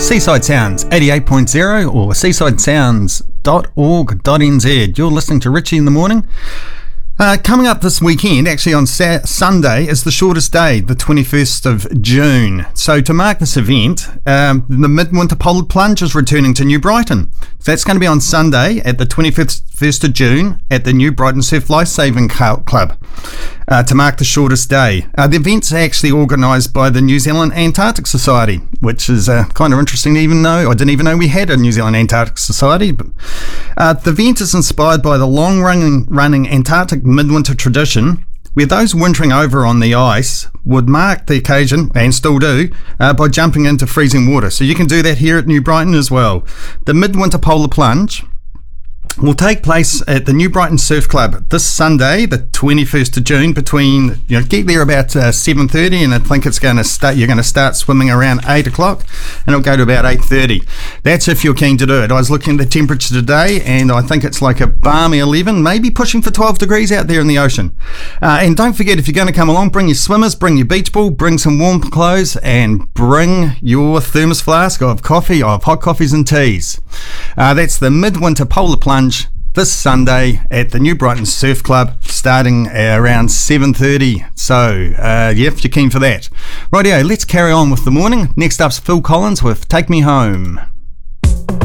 Seaside Sounds 88.0 or seasidesounds.org.nz. You're listening to Richie in the Morning. Coming up this weekend, actually on Sunday, is the shortest day, the 21st of June. So to mark this event, the Midwinter Polar Plunge is returning to New Brighton. So that's going to be on Sunday at the 21st of June at the New Brighton Surf Lifesaving Club to mark the shortest day. The event's actually organised by the New Zealand Antarctic Society, which is kind of interesting to even know. I didn't even know we had a New Zealand Antarctic Society. But, the event is inspired by the long-running Antarctic midwinter tradition, where those wintering over on the ice would mark the occasion, and still do, by jumping into freezing water. So you can do that here at New Brighton as well. The Midwinter Polar Plunge will take place at the New Brighton Surf Club this Sunday, the 21st of June, between, get there about 7:30, and I think it's going to start, you're going to start swimming around 8 o'clock, and it'll go to about 8:30. That's if you're keen to do it. I was looking at the temperature today, and I think it's like a balmy 11, maybe pushing for 12 degrees out there in the ocean. And don't forget, if you're going to come along, bring your swimmers, bring your beach ball, bring some warm clothes, and bring your thermos flask of coffee, of hot coffees and teas. That's the Midwinter Polar Plunge this Sunday at the New Brighton Surf Club, starting around 7:30. So, if you're keen for that. Rightio, let's carry on with the morning. Next up's Phil Collins with Take Me Home.